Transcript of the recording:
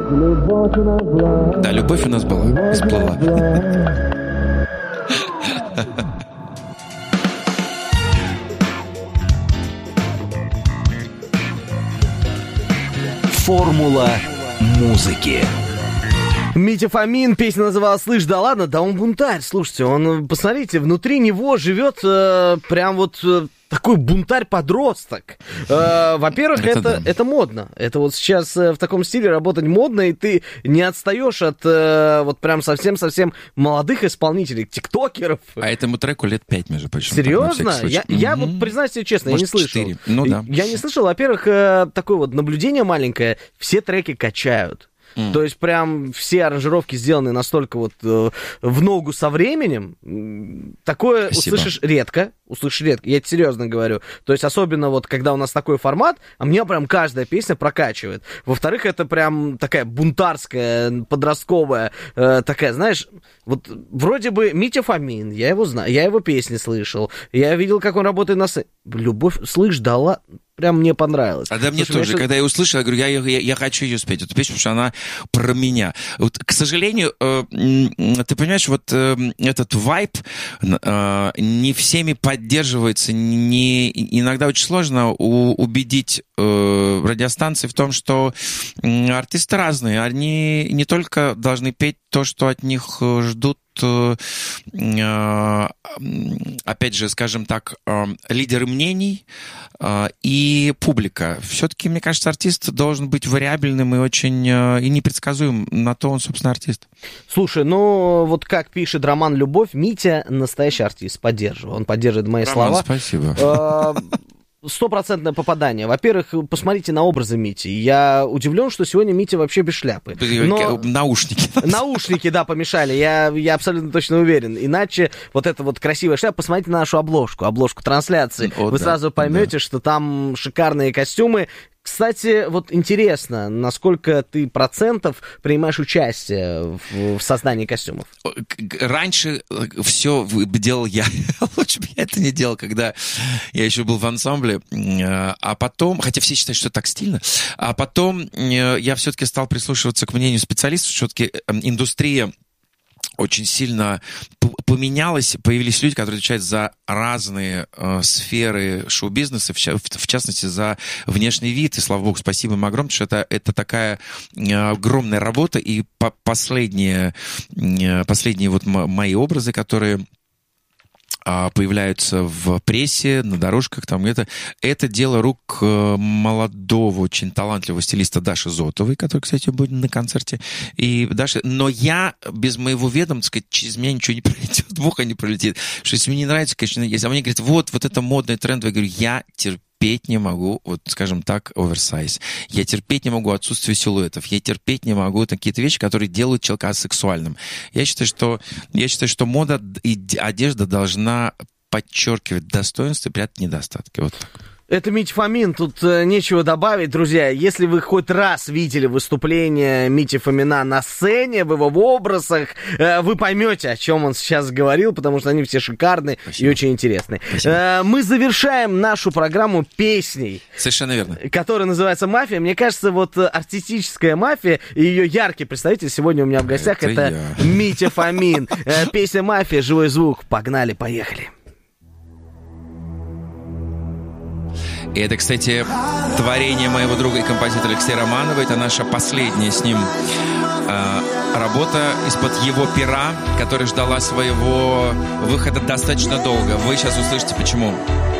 Да, любовь у нас была, сплыла. Формула музыки. Митя Фомин, песня называлась «Слышь, да ладно», да он бунтарь, слушайте, он, посмотрите, внутри него живет прям вот такой бунтарь-подросток. Во-первых, это модно. Это вот сейчас в таком стиле работать модно, и ты не отстаешь от вот прям совсем-совсем молодых исполнителей, тиктокеров. А этому треку лет 5, между прочим. Серьезно? Я вот, признаюсь себе честно, может, я не слышал. 4. Ну, да. Я не слышал. Во-первых, такое вот наблюдение маленькое, все треки качают. То есть прям все аранжировки сделаны настолько вот в ногу со временем. Такое услышишь редко. Я это серьезно говорю. То есть особенно вот когда у нас такой формат, а мне прям каждая песня прокачивает. Во-вторых, это прям такая бунтарская, подростковая, такая, знаешь, вот вроде бы Митя Фомин, я его знаю, я его песни слышал, я видел, как он работает на сцене. Любовь, слышь, да ладно. Прям мне понравилось. А да, мне тоже. Когда я услышал, я говорю, я хочу ее спеть, эту песню, потому что она про меня. Вот, к сожалению, ты понимаешь, вот этот вайб не всеми поддерживается. Иногда очень сложно убедить радиостанции в том, что артисты разные. Они не только должны петь то, что от них ждут, опять же, скажем так, лидеры мнений и публика. Все-таки, мне кажется, артист должен быть вариабельным и очень и непредсказуем. На то он, собственно, артист. Слушай, ну вот как пишет Роман Любовь, Митя настоящий артист, поддерживаю. Он поддерживает мои слова. Спасибо. 100% попадание. Во-первых, посмотрите на образы Мити. Я удивлен, что сегодня Митя вообще без шляпы. Но... Наушники. Наушники, да, помешали. Я абсолютно точно уверен. Иначе вот эта вот красивая шляпа, посмотрите на нашу обложку трансляции. Вы сразу поймете, что там шикарные костюмы. Кстати, вот интересно, насколько ты процентов принимаешь участие в создании костюмов? Раньше все делал я. Лучше бы я это не делал, когда я еще был в ансамбле. А потом, хотя все считают, что так стильно, а потом я все-таки стал прислушиваться к мнению специалистов, что все-таки индустрия очень сильно поменялось, появились люди, которые отвечают за разные сферы шоу-бизнеса, в частности, за внешний вид. И, слава богу, спасибо им огромное, что это такая огромная работа. И последние вот мои образы, которые появляются в прессе, на дорожках, там это дело рук молодого, очень талантливого стилиста Даши Зотовой, который, кстати, будет на концерте. И Даша, но я без моего ведома, так сказать, через меня ничего не пролетит, муха не пролетит. Что если мне не нравится, конечно, если а мне говорят, вот это модный тренд, я говорю, я терпеть не могу, вот, скажем так, оверсайз. Я терпеть не могу отсутствие силуэтов. Я терпеть не могу какие-то вещи, которые делают человека асексуальным. Я считаю, что мода и одежда должна подчеркивать достоинства и прятать недостатки. Вот так. Это Митя Фомин, тут нечего добавить, друзья. Если вы хоть раз видели выступление Мити Фомина на сцене, в его образах, вы поймете, о чем он сейчас говорил, потому что они все шикарные. Спасибо. И очень интересные. Мы завершаем нашу программу песней. Совершенно верно. Которая называется «Мафия». Мне кажется, вот артистическая мафия и ее яркий представитель сегодня у меня в гостях это Митя Фомин. Песня «Мафия», живой звук. Погнали, поехали. И это, кстати, творение моего друга и композитора Алексея Романова. Это наша последняя с ним работа из-под его пера, которая ждала своего выхода достаточно долго. Вы сейчас услышите, почему.